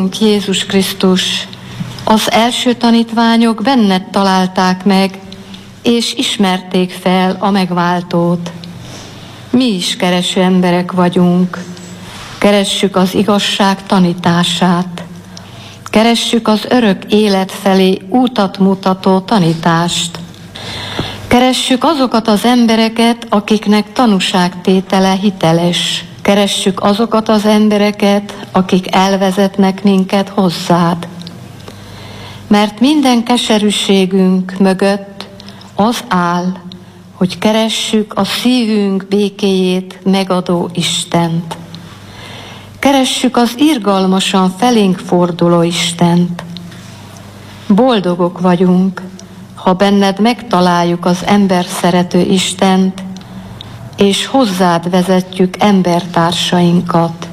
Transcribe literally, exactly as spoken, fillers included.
Urunk Jézus Krisztus, az első tanítványok benned találták meg, és ismerték fel a megváltót. Mi is kereső emberek vagyunk. Keressük az igazság tanítását. Keressük az örök élet felé útat mutató tanítást. Keressük azokat az embereket, akiknek tanúságtétele hiteles. Keressük azokat az embereket, akik elvezetnek minket hozzád. Mert minden keserűségünk mögött az áll, hogy keressük a szívünk békéjét megadó Istent. Keressük az irgalmasan felénk forduló Istent. Boldogok vagyunk, ha benned megtaláljuk az ember szerető Istent, és hozzád vezetjük embertársainkat.